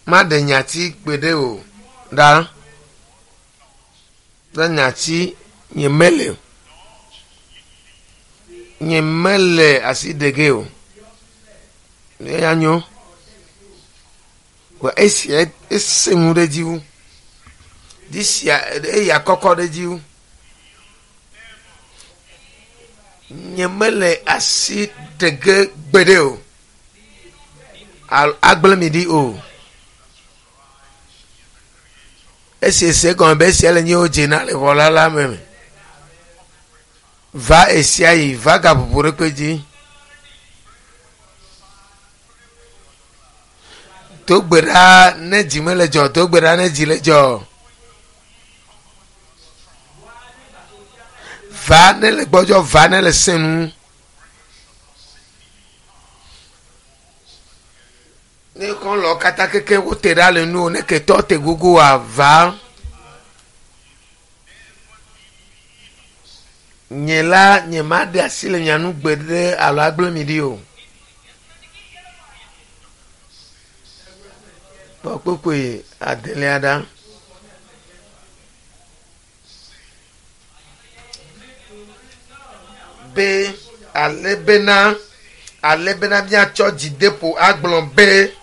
ma de nyati gbede o da nyati nyemele asi dege o yanyo wa esi mu de jiwu disia ya kokko de jiwu nyemele asi dege gbede o agblemi o ese kon be se le ni o jina le vola la meme va esiayi va gabubure peji to gbera ne jimele jo to gbera ne jile jo va ne le gbojo va ne le senu ne kon lo kata keke wo te da le nu ne ke to te gugu wa va nyela nyema de asile nyanu gbede alo agblemi o pokpokwe adele ada be alebena bia choji depo agbon be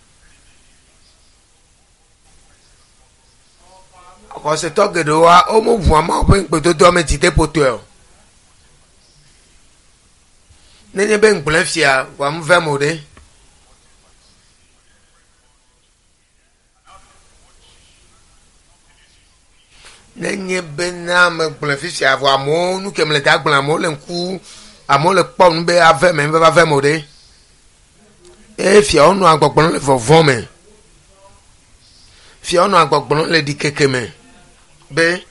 ko se to gedo wa o mo vu ama o pe to do me ti depo to e nenye be ngblen fia wa mve mode nenye be na me ngblen fia wa mo nu ke me le ta gblen mo le nku amo le pom nu be ave me va ve mode e fia onu agbogbon le vovon me fia onu agbogbon le di keke me be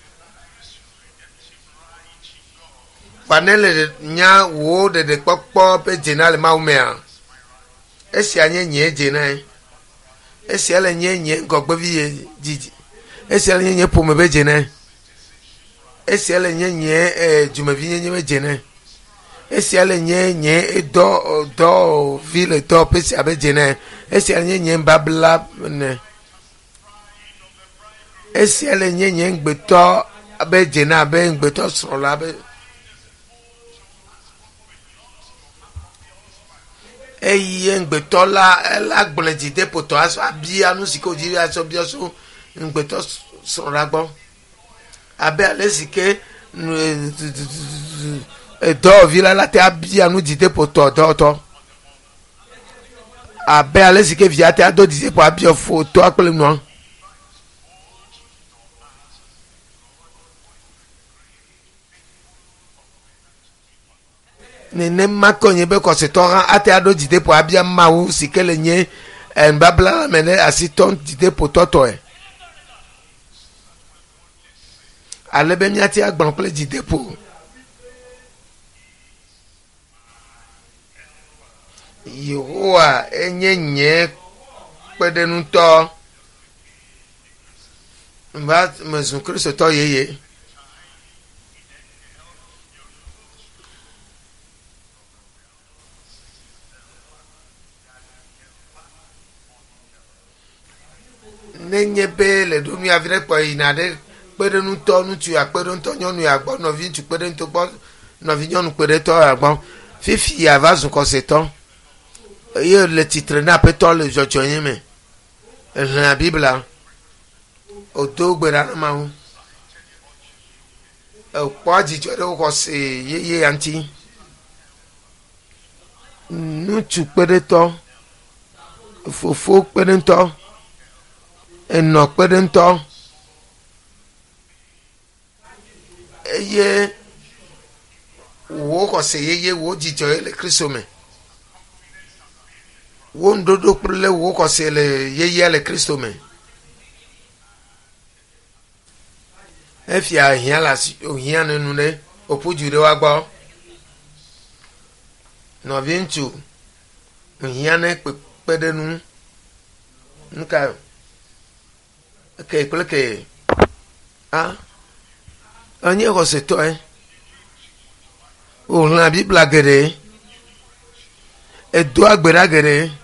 panele nya wo de popo pe jenal maumea esi anye nye jena esi ale nye gogbe vie jiji esi ale nye pome be jena esi ale nye jumevi nye jena esi ale nye do ville do pe si abe jena esi ale nye babla ne esi ale nye ngbeto abe jena abe ngbeto srola abe eye ngbeto la gblenji depo to aso abia nu siko jiri aso bioso ngbeto sora gbo abe alesike do vila la te abia nu di depo to abe alesike via te ado di depo abia foto akpele nu ne makonye be ko se tora ate ado dide po abia mawu sikele nye en babla mene asiton dide po toto e alebe miati agbon ple dide po yoa enyenye pedenu to mba mezu Kristo to yeye nenye be le do mi avire po inade pere nu to nu tu apere nto nyonu ya gbo no vi tu pere nto gbo no vi nyonu pere to agbon fifi ya va ko se ton ye le titre na pe to le jojo yin me la bible o to gbera na ma hu o po ji jo do ko se ye anti nu tu pere to fofo pere nto eno pere nto eye wo ko se ye wo jijo le Kristo me wo ndodo pele wo ko se le ye le Kristo me efia hian la hian nu ne opujure wa gbo no vintu hian ne pede nu nka ke pleke anye ko se to o la Bible gere e do agbera gere